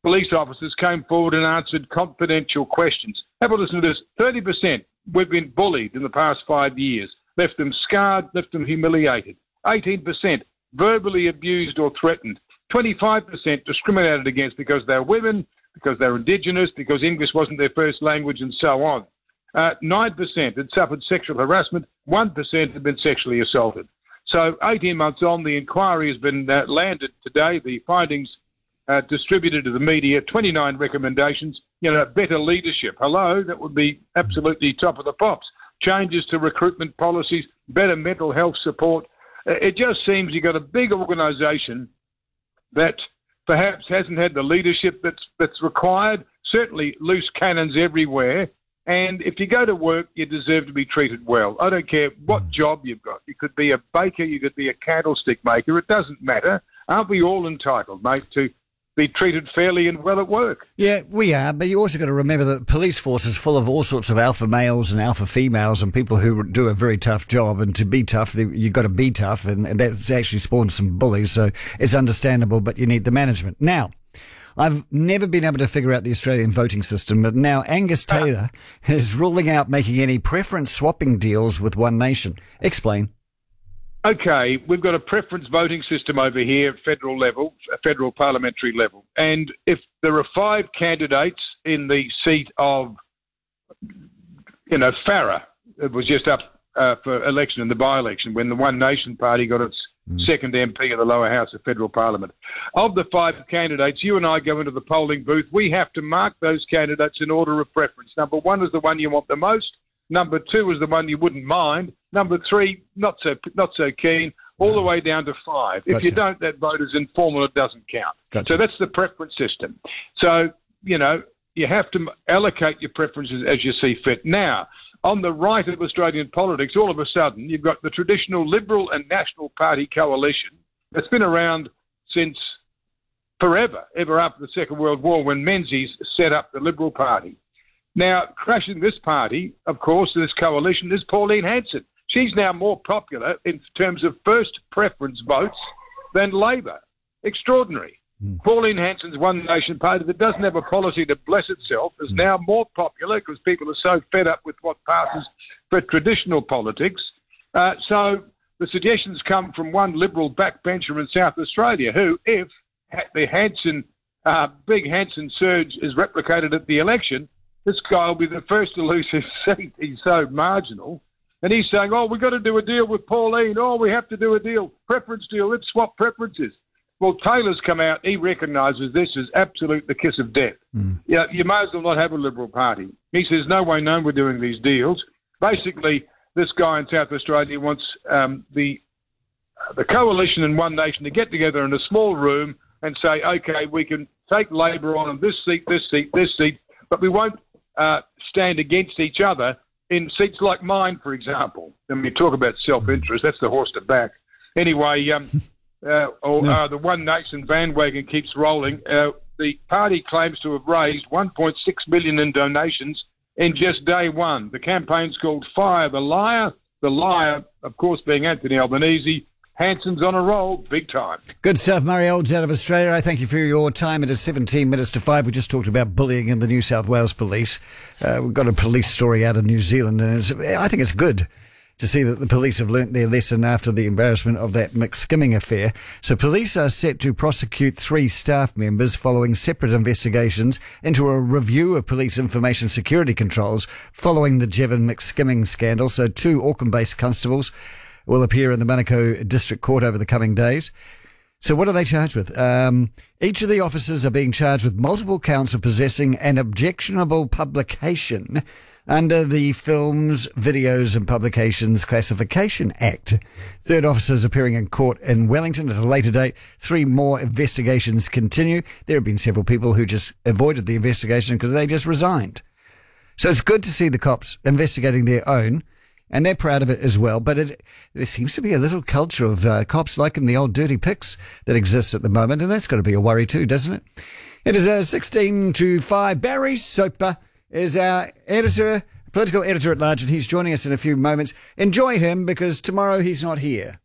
police officers came forward and answered confidential questions. Have a listen to this. 30% we've been bullied in the past 5 years, left them scarred, left them humiliated. 18% verbally abused or threatened. 25% discriminated against because they're women, because they're Indigenous, because English wasn't their first language, and so on. 9% had suffered sexual harassment. 1% had been sexually assaulted. So 18 months on, the inquiry has been landed today. The findings distributed to the media, 29 recommendations, better leadership. Hello, that would be absolutely top of the pops. Changes to recruitment policies, better mental health support. It just seems you've got a big organisation that perhaps hasn't had the leadership that's required, certainly loose cannons everywhere. And if you go to work, you deserve to be treated well. I don't care what job you've got. You could be a baker, you could be a candlestick maker. It doesn't matter. Aren't we all entitled, mate, to be treated fairly and well at work? Yeah, we are, but you also got to remember that the police force is full of all sorts of alpha males and alpha females and people who do a very tough job, and to be tough, you've got to be tough, and that's actually spawned some bullies, so it's understandable, but you need the management. Now, I've never been able to figure out the Australian voting system, but now Angus Taylor is ruling out making any preference swapping deals with One Nation. Explain. Okay, we've got a preference voting system over here at federal level, federal parliamentary level. And if there are 5 candidates in the seat of, Farrer, it was just up for election in the by-election when the One Nation Party got its second MP in the lower house of federal parliament. Of the 5 candidates, you and I go into the polling booth. We have to mark those candidates in order of preference. Number 1 is the one you want the most. Number 2 is the one you wouldn't mind. Number 3, not so keen, all the way down to 5. Gotcha. If you don't, that vote is informal, it doesn't count. Gotcha. So that's the preference system. So, you have to allocate your preferences as you see fit. Now, on the right of Australian politics, all of a sudden, you've got the traditional Liberal and National Party coalition that's been around since forever, ever after the Second World War, when Menzies set up the Liberal Party. Now, crashing this party, of course, this coalition, is Pauline Hanson. She's now more popular in terms of first preference votes than Labor. Extraordinary. Pauline Hanson's One Nation Party that doesn't have a policy to bless itself is now more popular because people are so fed up with what passes for traditional politics. So the suggestions come from one Liberal backbencher in South Australia who, if the big Hanson surge is replicated at the election, this guy will be the first to lose his seat. He's so marginal. And he's saying, we've got to do a deal with Pauline. We have to do a deal, preference deal. Let's swap preferences. Well, Taylor's come out. He recognises this as absolute the kiss of death. Yeah, you may as well not have a Liberal Party. He says, no way, no, we're doing these deals. Basically, this guy in South Australia wants the coalition and One Nation to get together in a small room and say, okay, we can take Labor on this seat, this seat, this seat, but we won't stand against each other in seats like mine, for example. And we talk about self-interest. That's the horse to back. Anyway, the One Nation bandwagon keeps rolling. The party claims to have raised $1.6 million in donations in just day one. The campaign's called Fire the Liar. The liar, of course, being Anthony Albanese. Hanson's on a roll, big time. Good stuff. Murray Olds out of Australia. I thank you for your time. It is 17 minutes to 5. We just talked about bullying in the New South Wales police. We've got a police story out of New Zealand, and I think it's good to see that the police have learnt their lesson after the embarrassment of that McSkimming affair. So police are set to prosecute 3 staff members following separate investigations into a review of police information security controls following the Jevon McSkimming scandal. So 2 Auckland-based constables will appear in the Manukau District Court over the coming days. So what are they charged with? Each of the officers are being charged with multiple counts of possessing an objectionable publication under the Films, Videos and Publications Classification Act. 3rd officers appearing in court in Wellington at a later date. 3 more investigations continue. There have been several people who just avoided the investigation because they just resigned. So it's good to see the cops investigating their own, and they're proud of it as well. But there seems to be a little culture of cops liking the old dirty pics that exists at the moment, and that's got to be a worry too, doesn't it? It is 16 to 5. Barry Soper is our editor, political editor at large, and he's joining us in a few moments. Enjoy him, because tomorrow he's not here.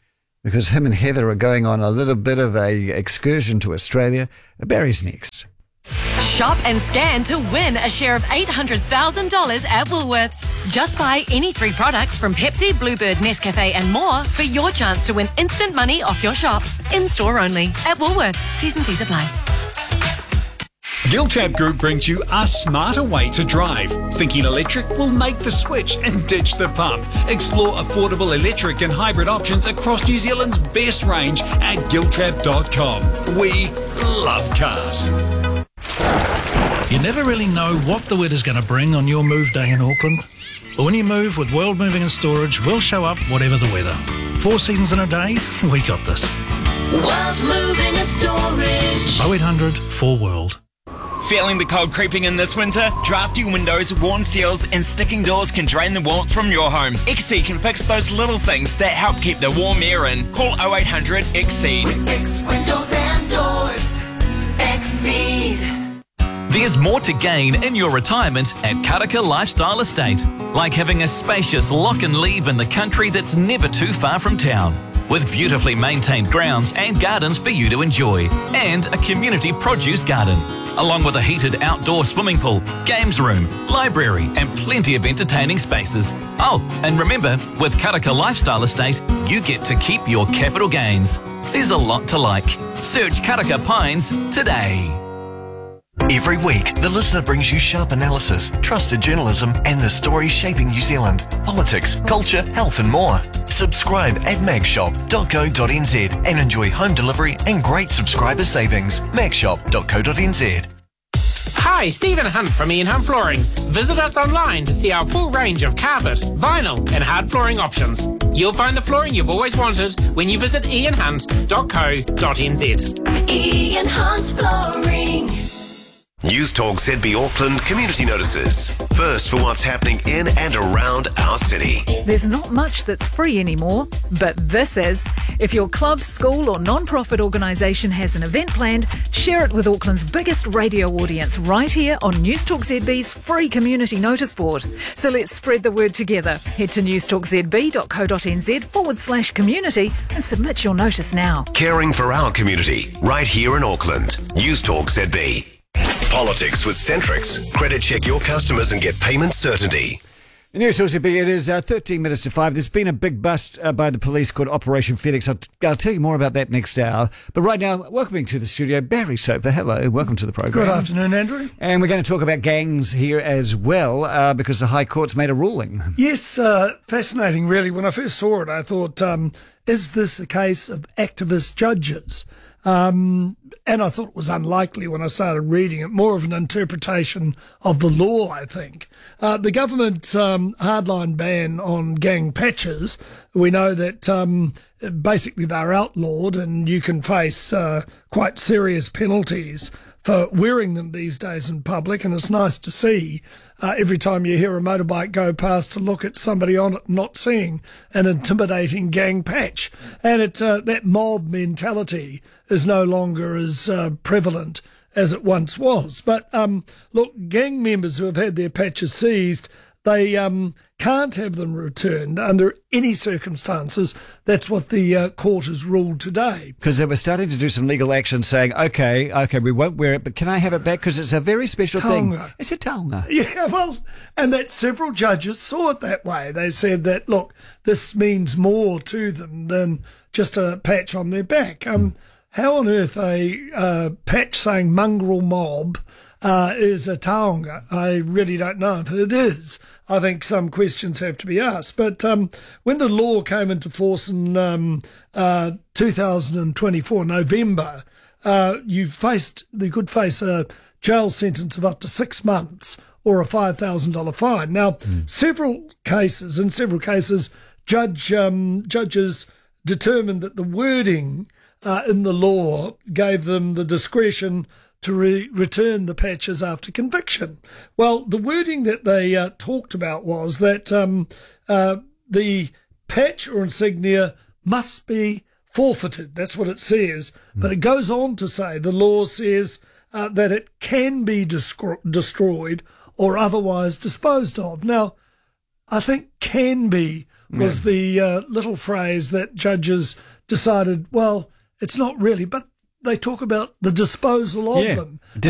Because him and Heather are going on a little bit of a excursion to Australia. Barry's next. Shop and scan to win a share of $800,000 at Woolworths. Just buy any 3 products from Pepsi, Bluebird, Nescafe and more for your chance to win instant money off your shop. In-store only at Woolworths. T's and C's apply. Giltrap Group brings you a smarter way to drive. Thinking electric? We'll make the switch and ditch the pump. Explore affordable electric and hybrid options across New Zealand's best range at giltrap.com. We love cars. You never really know what the weather's going to bring on your move day in Auckland. But when you move with World Moving and Storage, we'll show up whatever the weather. 4 seasons in a day, we got this. World Moving and Storage. 0800 4WORLD. Feeling the cold creeping in this winter? Drafty windows, worn seals and sticking doors can drain the warmth from your home. XC can fix those little things that help keep the warm air in. Call 0800 XCEED. We fix windows and doors. XCEED. There's more to gain in your retirement at Karaka Lifestyle Estate, like having a spacious lock and leave in the country that's never too far from town, with beautifully maintained grounds and gardens for you to enjoy, and a community produce garden, along with a heated outdoor swimming pool, games room, library and plenty of entertaining spaces. Oh, and remember, with Karaka Lifestyle Estate, you get to keep your capital gains. There's a lot to like. Search Karaka Pines today. Every week, the listener brings you sharp analysis, trusted journalism, and the stories shaping New Zealand. Politics, culture, health, and more. Subscribe at magshop.co.nz and enjoy home delivery and great subscriber savings. magshop.co.nz. Hi, Stephen Hunt from Ian Hunt Flooring. Visit us online to see our full range of carpet, vinyl, and hard flooring options. You'll find the flooring you've always wanted when you visit ianhunt.co.nz. Ian Hunt Flooring. News Talk ZB Auckland community notices. First for what's happening in and around our city. There's not much that's free anymore, but this is. If your club, school or non-profit organisation has an event planned, share it with Auckland's biggest radio audience right here on News Talk ZB's free community notice board. So let's spread the word together. Head to newstalkzb.co.nz/community and submit your notice now. Caring for our community right here in Auckland. News Talk ZB. Politics with Centrix. Credit check your customers and get payment certainty. The news source would be, it is 13 minutes to 5. There's been a big bust by the police called Operation Phoenix. I'll tell you more about that next hour. But right now, welcoming to the studio, Barry Soper. Hello, welcome to the programme. Good afternoon, Andrew. And we're going to talk about gangs here as well, because the High Court's made a ruling. Yes, fascinating, really. When I first saw it, I thought, is this a case of activist judges? And I thought it was unlikely when I started reading it, more of an interpretation of the law, I think. The government hardline ban on gang patches, we know that basically they're outlawed and you can face quite serious penalties for wearing them these days in public, and it's nice to see every time you hear a motorbike go past to look at somebody on it not seeing an intimidating gang patch. And that mob mentality is no longer as prevalent as it once was. But look, gang members who have had their patches seized, they can't have them returned under any circumstances. That's what the court has ruled today. Because they were starting to do some legal action saying, okay, we won't wear it, but can I have it back? Because it's a very special thing. It's a taonga. Yeah, well, and that several judges saw it that way. They said that, look, this means more to them than just a patch on their back. How on earth a patch saying mongrel mob is a taonga? I really don't know. But it is. I think some questions have to be asked. But when the law came into force in 2024, November, you could face a jail sentence of up to 6 months or a $5,000 fine. Now, in several cases, judges determined that the wording in the law gave them the discretion to return the patches after conviction. Well, the wording that they talked about was that the patch or insignia must be forfeited. That's what it says. But it goes on to say, the law says that it can be destroyed or otherwise disposed of. Now, I think can be was the little phrase that judges decided, well, it's not really, but they talk about the disposal of them.